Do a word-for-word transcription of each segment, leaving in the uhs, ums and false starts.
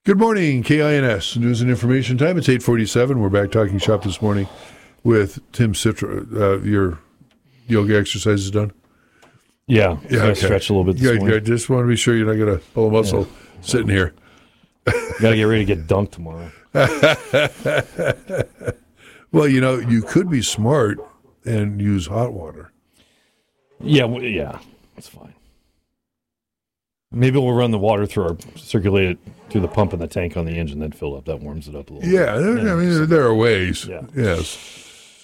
Good morning, K I N S, News and Information Time. It's eight forty-seven. We're back talking shop this morning with Tim Citra. Uh, your yoga exercise is done? Yeah, yeah okay. Stretch a little bit this yeah, morning. I just want to be sure you're not going to pull a muscle yeah. sitting here. Got to get ready to get dunked tomorrow. Well, you know, you could be smart and use hot water. Yeah, well, yeah, that's fine. Maybe we'll run the water through our, circulate it through the pump in the tank on the engine, then fill up. That warms it up a little yeah, bit. Yeah, I mean, there are ways. Yeah. Yes.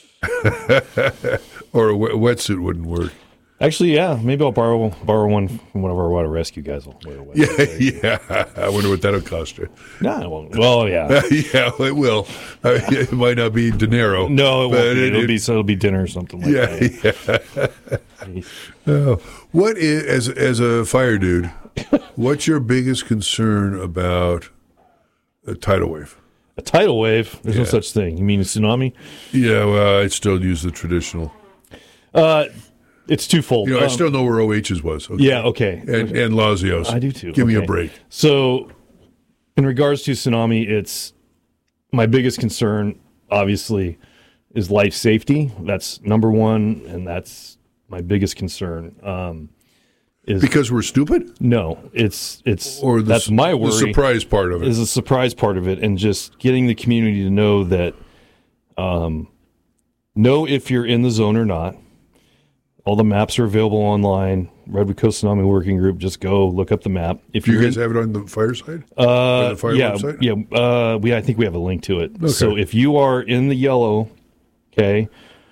Or a wetsuit wouldn't work. Actually, yeah, maybe I'll borrow borrow one from one of our water rescue guys. I'll wear a wetsuit. Yeah, yeah. I wonder what that'll cost you. No, it won't. Well, yeah. Yeah, it will. I mean, it might not be dinero. No, it won't be. It, it'll, it, be, so it'll be dinner or something like yeah, that. Yeah. Oh, what is, as, as a fire dude, what's your biggest concern about a tidal wave? A tidal wave? There's yeah. no such thing. You mean a tsunami? Yeah, well, I'd still use the traditional. Uh, it's twofold. You know, um, I still know where O H's was. Okay. Yeah, okay. And, and Lazios. I do too. Give okay. me a break. So, in regards to tsunami, it's my biggest concern, obviously, is life safety. That's number one, and that's my biggest concern. Um, is because we're stupid? No, it's it's or the, that's my worry. The surprise part of it is the surprise part of it, and just getting the community to know that, um, know if you're in the zone or not. All the maps are available online. Redwood Coast Tsunami Working Group. Just go look up the map. If Do you guys in, have it on the fire side? Uh, the fire yeah, website? yeah. Uh, we I think we have a link to it. Okay. So if you are in the yellow, okay,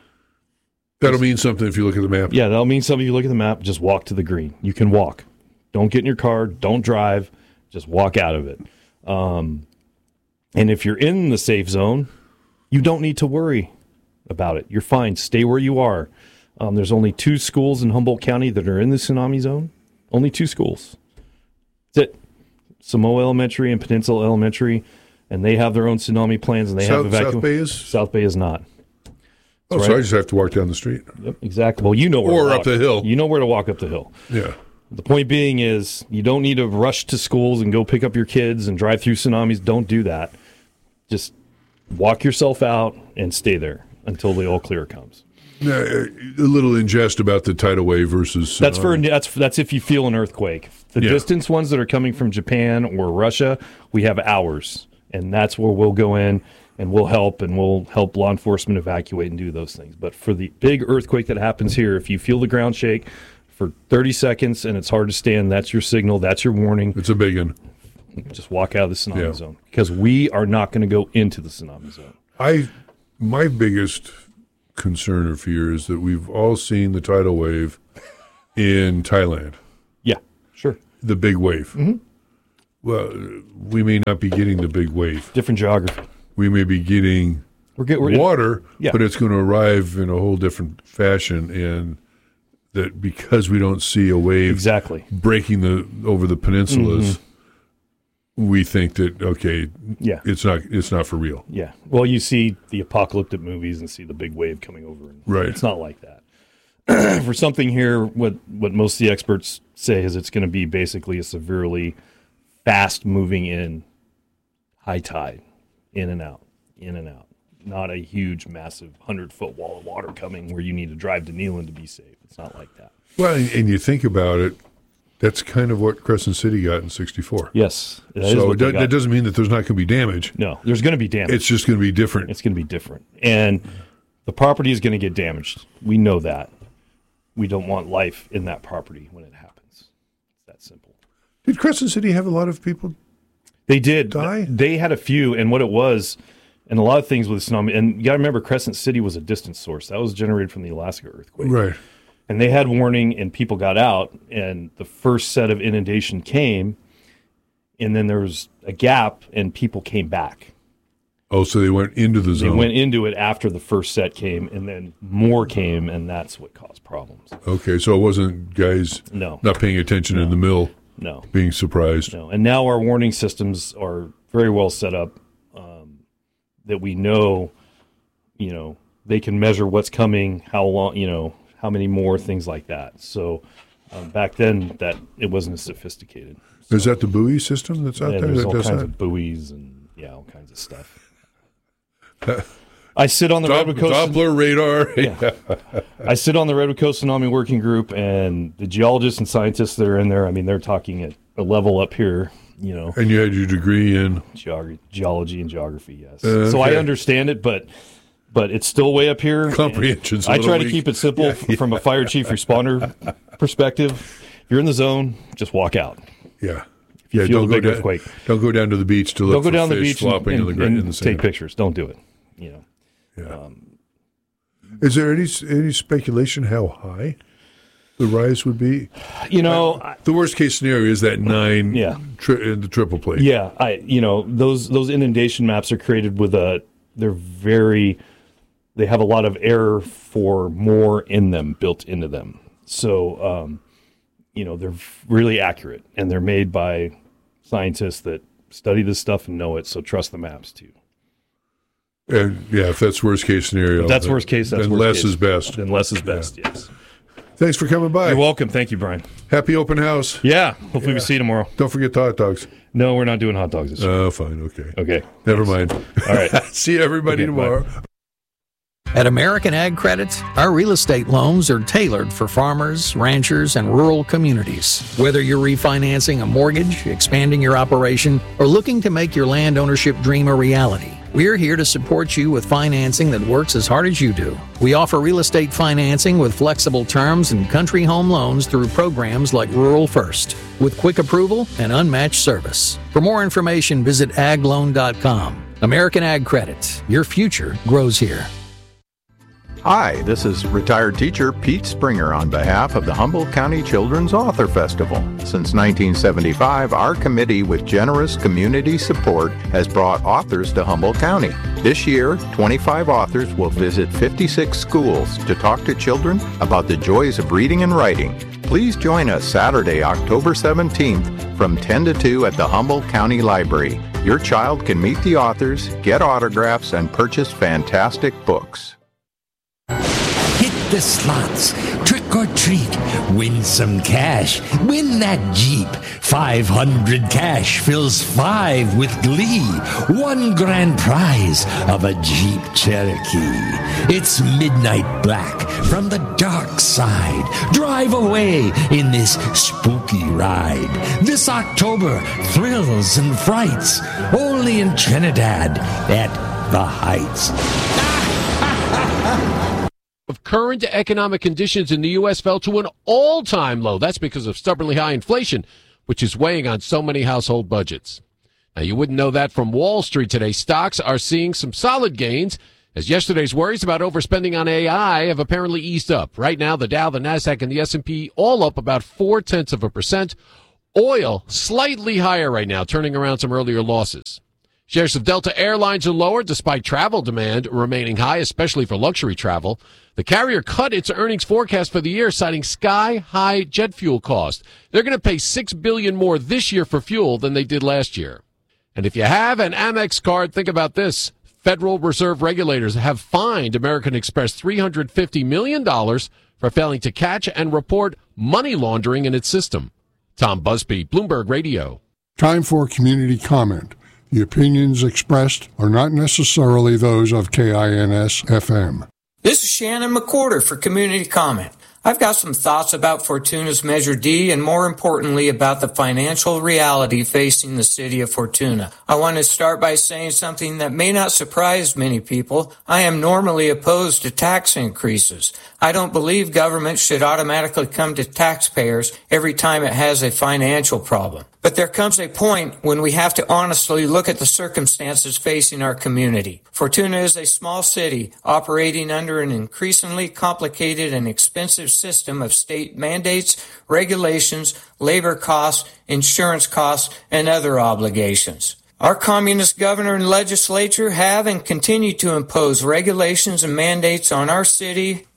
that'll mean something if you look at the map. Yeah, that'll mean something. If you look at the map, just walk to the green. You can walk. Don't get in your car. Don't drive. Just walk out of it. Um, and if you're in the safe zone, you don't need to worry about it. You're fine. Stay where you are. Um, there's only two schools in Humboldt County that are in the tsunami zone. Only two schools. That's it. Samoa Elementary and Peninsula Elementary, and they have their own tsunami plans, and they South, have evacuation. South Bay is? South Bay is not. Oh, right. So I just have to walk down the street. Yep, exactly. Well, you know where or to walk. up the hill. You know where to walk up the hill. Yeah. The point being is you don't need to rush to schools and go pick up your kids and drive through tsunamis. Don't do that. Just walk yourself out and stay there until the all clear comes. Uh, a little ingest about the tidal wave versus tsunami. That's for that's that's if you feel an earthquake. The yeah. distance ones that are coming from Japan or Russia, we have hours, and that's where we'll go in and we'll help and we'll help law enforcement evacuate and do those things. But for the big earthquake that happens here, if you feel the ground shake for thirty seconds and it's hard to stand, that's your signal, that's your warning. It's a big one. Just walk out of the tsunami yeah. zone because we are not going to go into the tsunami zone. I my biggest concern or fear is that we've all seen the tidal wave in Thailand. Yeah, sure. The big wave. Mm-hmm. Well, we may not be getting the big wave. Different geography. We may be getting we're get, we're water, yeah. but it's going to arrive in a whole different fashion, and that because we don't see a wave exactly breaking the over the peninsulas, mm-hmm. we think that okay, yeah, it's not it's not for real. Yeah. Well, you see the apocalyptic movies and see the big wave coming over, and right? It's not like that. For something here, what what most of the experts say is it's going to be basically a severely fast moving in high tide. In and out, in and out. Not a huge, massive hundred-foot wall of water coming where you need to drive to Neyland to be safe. It's not like that. Well, and, and you think about it, that's kind of what Crescent City got in sixty-four. Yes. That so it do, that doesn't mean that there's not going to be damage. No, there's going to be damage. It's just going to be different. It's going to be different. And the property is going to get damaged. We know that. We don't want life in that property when it happens. It's that simple. Did Crescent City have a lot of people They did. die? They had a few, and what it was, and a lot of things with tsunami, and you got to remember Crescent City was a distant source. That was generated from the Alaska earthquake. Right. And they had warning, and people got out, and the first set of inundation came, and then there was a gap, and people came back. Oh, so they went into the zone. They went into it after the first set came, and then more came, and that's what caused problems. Okay, so it wasn't guys no. not paying attention no. in the mill. No. Being surprised. No. And now our warning systems are very well set up um, that we know, you know, they can measure what's coming, how long, you know, how many more, things like that. So um, back then that it wasn't as sophisticated. Is that the buoy system that's out yeah, there? There's that all does kinds that? of buoys and yeah, all kinds of stuff. I sit on the Dop- Redwood Coast. Doppler radar. Yeah. I sit on the Redwood Coast Tsunami Working Group, and the geologists and scientists that are in there, I mean, they're talking at a level up here, you know. And you had your degree in? Geog- geology and geography, yes. Uh, okay. So I understand it, but but it's still way up here. Comprehension's a I little try to weak. keep it simple Yeah, yeah. from a fire chief responder perspective. If you're in the zone, just walk out. Yeah. If you yeah, feel don't a big go down, earthquake. Don't go down to the beach to look Don't go for down the fish beach and, flopping and, in the, gra- and in the sand. take pictures. Don't do it. You know. Yeah. Um, Is there any any speculation how high the rise would be? you know, I, The worst case scenario is that nine Yeah. tri- in the triple plate. yeah, I you know those those inundation maps are created with a they're very they have a lot of error for more in them built into them. So um, you know they're really accurate, and they're made by scientists that study this stuff and know it. So trust the maps too. And yeah, if that's worst case scenario, If that's then, worst case. That's then worst less case. is best. Then less is best. Yes. Thanks for coming by. You're welcome. Thank you, Brian. Happy open house. Yeah. Hopefully we see you tomorrow. Don't forget the hot dogs. No, we're not doing hot dogs this year. Oh, fine. Okay. Okay. Never mind. All right. See everybody Okay, tomorrow. bye. At American Ag Credit, our real estate loans are tailored for farmers, ranchers, and rural communities. Whether you're refinancing a mortgage, expanding your operation, or looking to make your land ownership dream a reality, we're here to support you with financing that works as hard as you do. We offer real estate financing with flexible terms and country home loans through programs like Rural First, with quick approval and unmatched service. For more information, visit ag loan dot com. American Ag Credit. Your future grows here. Hi, this is retired teacher Pete Springer on behalf of the Humboldt County Children's Author Festival. Since nineteen seventy-five, our committee with generous community support has brought authors to Humboldt County. This year, twenty-five authors will visit fifty-six schools to talk to children about the joys of reading and writing. Please join us Saturday, October seventeenth from ten to two at the Humboldt County Library. Your child can meet the authors, get autographs, and purchase fantastic books. Hit the slots, trick or treat, win some cash, win that Jeep. five hundred cash fills five with glee. One grand prize of a Jeep Cherokee. It's Midnight Black from the dark side. Drive away in this spooky ride. This October, thrills and frights, only in Trinidad at the Heights. Of current economic conditions in the U S fell to an all-time low. That's because of stubbornly high inflation, which is weighing on so many household budgets. Now, you wouldn't know that from Wall Street today. Stocks are seeing some solid gains as yesterday's worries about overspending on A I have apparently eased up. Right now, the Dow, the Nasdaq, and the S and P all up about four-tenths of a percent. Oil slightly higher right now, turning around some earlier losses. Shares of Delta Airlines are lower despite travel demand remaining high, especially for luxury travel. The carrier cut its earnings forecast for the year, citing sky-high jet fuel costs. They're going to pay six billion dollars more this year for fuel than they did last year. And if you have an Amex card, think about this. Federal Reserve regulators have fined American Express three hundred fifty million dollars for failing to catch and report money laundering in its system. Tom Busby, Bloomberg Radio. Time for community comment. The opinions expressed are not necessarily those of K I N S F M. This is Shannon McWhorter for Community Comment. I've got some thoughts about Fortuna's Measure D and more importantly about the financial reality facing the city of Fortuna. I want to start by saying something that may not surprise many people. I am normally opposed to tax increases. I don't believe government should automatically come to taxpayers every time it has a financial problem. But there comes a point when we have to honestly look at the circumstances facing our community. Fortuna is a small city operating under an increasingly complicated and expensive system of state mandates, regulations, labor costs, insurance costs, and other obligations. Our communist governor and legislature have and continue to impose regulations and mandates on our city,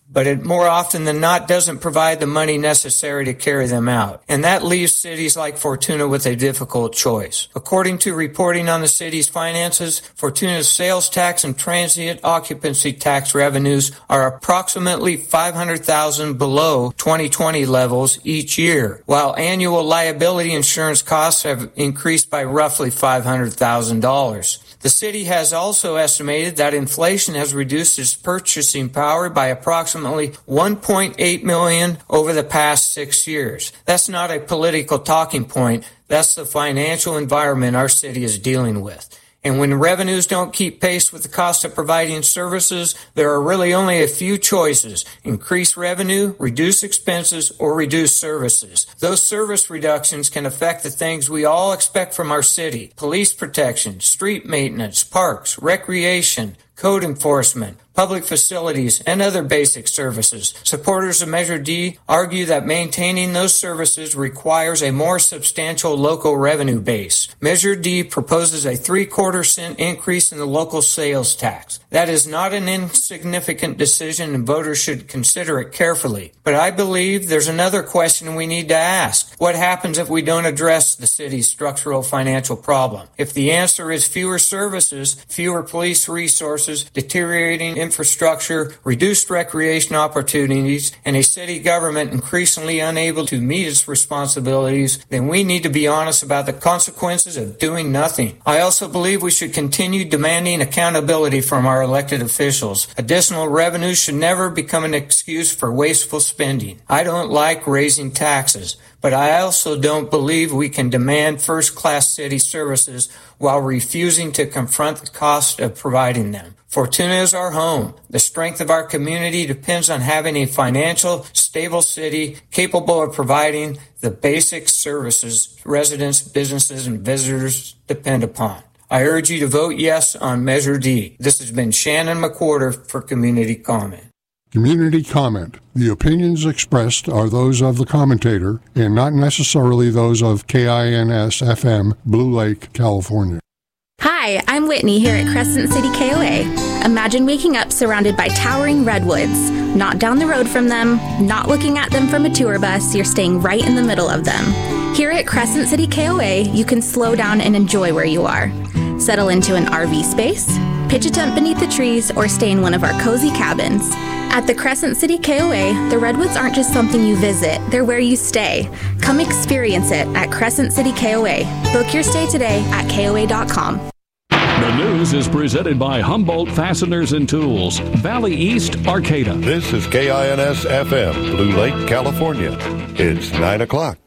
but it more often than not doesn't provide the money necessary to carry them out. And that leaves cities like Fortuna with a difficult choice. According to reporting on the city's finances, Fortuna's sales tax and transient occupancy tax revenues are approximately five hundred thousand dollars below twenty twenty levels each year, while annual liability insurance costs have increased by roughly five hundred thousand dollars. The city has also estimated that inflation has reduced its purchasing power by approximately one point eight million dollars over the past six years. That's not a political talking point. That's the financial environment our city is dealing with. And when revenues don't keep pace with the cost of providing services, there are really only a few choices: increase revenue, reduce expenses, or reduce services. Those service reductions can affect the things we all expect from our city: police protection, street maintenance, parks, recreation, code enforcement, public facilities, and other basic services. Supporters of Measure D argue that maintaining those services requires a more substantial local revenue base. Measure D proposes a three-quarter cent increase in the local sales tax. That is not an insignificant decision, and voters should consider it carefully. But I believe there's another question we need to ask. What happens if we don't address the city's structural financial problem? If the answer is fewer services, fewer police resources, deteriorating infrastructure, reduced recreation opportunities, and a city government increasingly unable to meet its responsibilities, then we need to be honest about the consequences of doing nothing. I also believe we should continue demanding accountability from our elected officials. Additional revenue should never become an excuse for wasteful spending. I don't like raising taxes, but I also don't believe we can demand first-class city services while refusing to confront the cost of providing them. Fortuna is our home. The strength of our community depends on having a financial, stable city capable of providing the basic services residents, businesses, and visitors depend upon. I urge you to vote yes on Measure D. This has been Shannon McWhorter for Community Comment. Community comment. The opinions expressed are those of the commentator and not necessarily those of K I N S F M, Blue Lake, California. Hi, I'm Whitney here at Crescent City K O A. Imagine waking up surrounded by towering redwoods, not down the road from them, not looking at them from a tour bus, you're staying right in the middle of them. Here at Crescent City K O A, you can slow down and enjoy where you are. Settle into an R V space, pitch a tent beneath the trees, or stay in one of our cozy cabins. At the Crescent City K O A, the redwoods aren't just something you visit, they're where you stay. Come experience it at Crescent City K O A. Book your stay today at K O A dot com. The news is presented by Humboldt Fasteners and Tools, Valley East, Arcata. This is K I N S F M, Blue Lake, California. It's nine o'clock.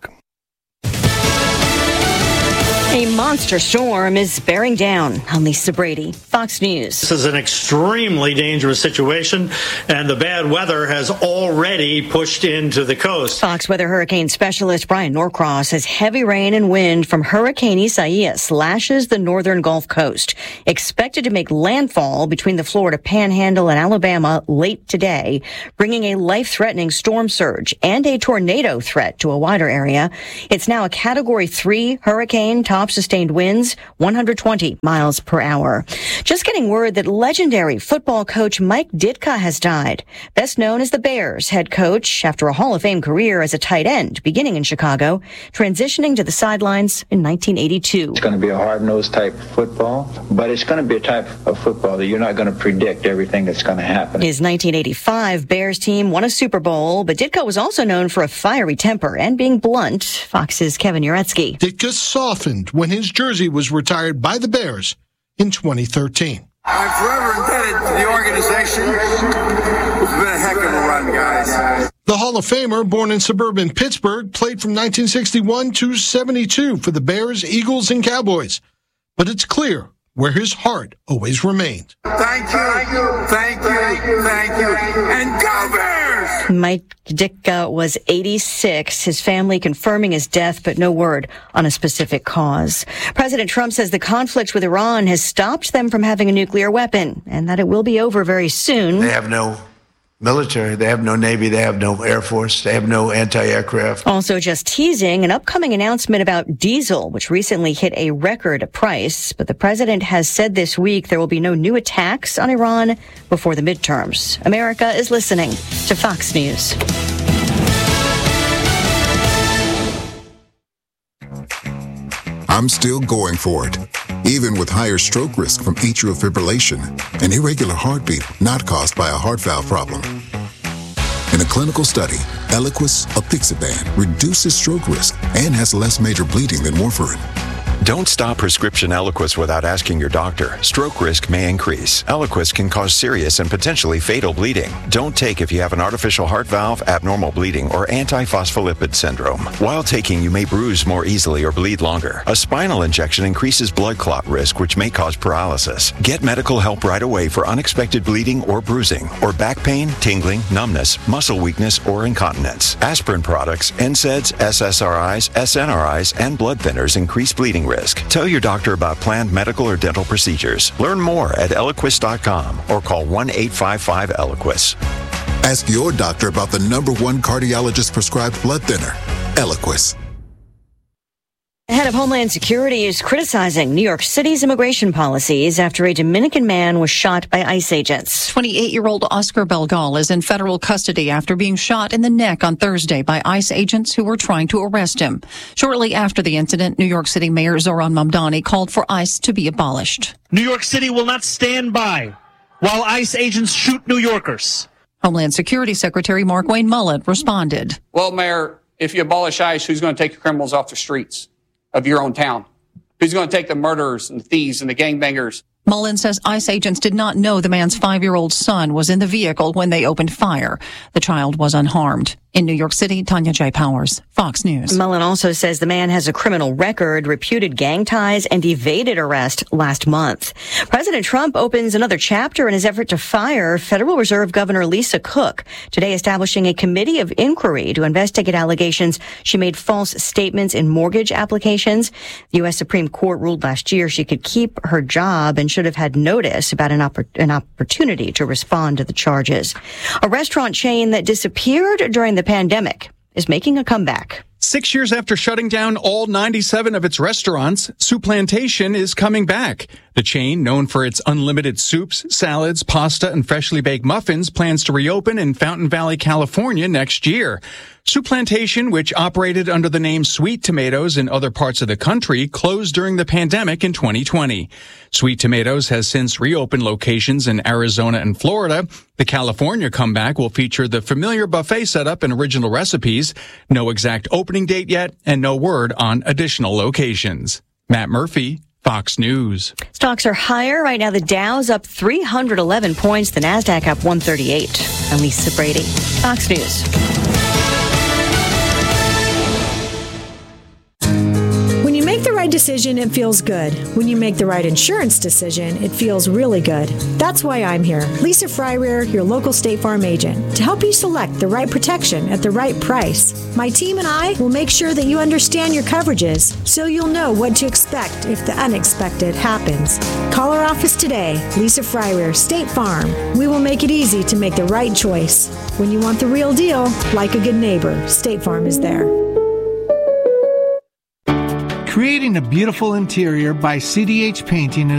A monster storm is bearing down. I'm Lisa Brady, Fox News. This is an extremely dangerous situation, and the bad weather has already pushed into the coast. Fox weather hurricane specialist Brian Norcross says heavy rain and wind from Hurricane Isaias lashes the northern Gulf Coast, expected to make landfall between the Florida Panhandle and Alabama late today, bringing a life-threatening storm surge and a tornado threat to a wider area. It's now a Category three hurricane, top sustained winds one hundred twenty miles per hour. Just getting word that legendary football coach Mike Ditka has died. Best known as the Bears head coach after a Hall of Fame career as a tight end, beginning in Chicago, transitioning to the sidelines in nineteen eighty-two. It's going to be a hard-nosed type of football, but it's going to be a type of football that you're not going to predict everything that's going to happen. His nineteen eighty-five Bears team won a Super Bowl, but Ditka was also known for a fiery temper and being blunt. Fox's Kevin Uretsky. Ditka softened when his jersey was retired by the Bears in twenty thirteen. I'm forever indebted to the organization. It's been a heck of a run, guys. The Hall of Famer, born in suburban Pittsburgh, played from nineteen sixty-one to seventy-two for the Bears, Eagles, and Cowboys. But it's clear where his heart always remained. Thank you, thank you, thank you, and go Bears! Mike Ditka was eighty-six, his family confirming his death, but no word on a specific cause. President Trump says the conflict with Iran has stopped them from having a nuclear weapon and that it will be over very soon. They have no military. They have no Navy. They have no Air Force. They have no anti-aircraft. Also just teasing an upcoming announcement about diesel, which recently hit a record price. But the president has said this week there will be no new attacks on Iran before the midterms. America is listening to Fox News. I'm still going for it, even with higher stroke risk from atrial fibrillation, an irregular heartbeat not caused by a heart valve problem. In a clinical study, Eliquis apixaban reduces stroke risk and has less major bleeding than warfarin. Don't stop prescription Eliquis without asking your doctor. Stroke risk may increase. Eliquis can cause serious and potentially fatal bleeding. Don't take if you have an artificial heart valve, abnormal bleeding, or antiphospholipid syndrome. While taking, you may bruise more easily or bleed longer. A spinal injection increases blood clot risk, which may cause paralysis. Get medical help right away for unexpected bleeding or bruising, or back pain, tingling, numbness, muscle weakness, or incontinence. Aspirin products, N SAIDs, S S R Is, S N R Is, and blood thinners increase bleeding risk. Tell your doctor about planned medical or dental procedures. Learn more at Eliquis dot com or call one eight five five Eliquis. Ask your doctor about the number one cardiologist prescribed blood thinner, Eliquis. The head of Homeland Security is criticizing New York City's immigration policies after a Dominican man was shot by ICE agents. twenty-eight-year-old Oscar Belgal is in federal custody after being shot in the neck on Thursday by ICE agents who were trying to arrest him. Shortly after the incident, New York City Mayor Zohran Mamdani called for ICE to be abolished. New York City will not stand by while ICE agents shoot New Yorkers. Homeland Security Secretary Markwayne Mullin responded. Well, Mayor, if you abolish ICE, who's going to take the criminals off the streets of your own town? Who's going to take the murderers and the thieves and the gangbangers? Mullin says ICE agents did not know the man's five-year-old son was in the vehicle when they opened fire. The child was unharmed. In New York City, Tanya J. Powers, Fox News. Mullin also says the man has a criminal record, reputed gang ties, and evaded arrest last month. President Trump opens another chapter in his effort to fire Federal Reserve Governor Lisa Cook, today establishing a committee of inquiry to investigate allegations she made false statements in mortgage applications. The U S Supreme Court ruled last year she could keep her job and should have had notice about an, oppor- an opportunity to respond to the charges. A restaurant chain that disappeared during the pandemic is making a comeback. Six years after shutting down all ninety-seven of its restaurants, Souplantation is coming back. The chain, known for its unlimited soups, salads, pasta, and freshly baked muffins, plans to reopen in Fountain Valley, California next year. Souplantation, which operated under the name Sweet Tomatoes in other parts of the country, closed during the pandemic in twenty twenty. Sweet Tomatoes has since reopened locations in Arizona and Florida. The California comeback will feature the familiar buffet setup and original recipes. No exact opening date yet, and no word on additional locations. Matt Murphy, Fox News. Stocks are higher. Right now, the Dow's up three hundred eleven points. The Nasdaq up one thirty-eight. I'm Lisa Brady, Fox News. When you make the right decision, it feels good. When you make the right insurance decision, it feels really good. That's why I'm here, Lisa Fryrear, your local State Farm agent, to help you select the right protection at the right price. My team and I will make sure that you understand your coverages so you'll know what to expect if the unexpected happens. Call our office today, Lisa Fryrear, State Farm. We will make it easy to make the right choice. When you want the real deal, like a good neighbor, State Farm is there. Creating a beautiful interior by C D H Painting is